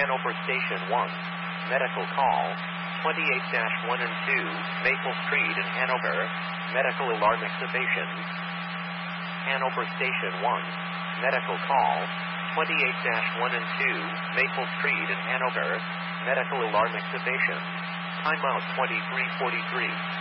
Hanover Station 1. Medical call 28-1 and 2, Maple Street in Hanover. Medical alarm activation. Hanover Station 1. Medical call 28-1 and 2, Maple Street in Hanover. Medical alarm activation. Timeout 23:43.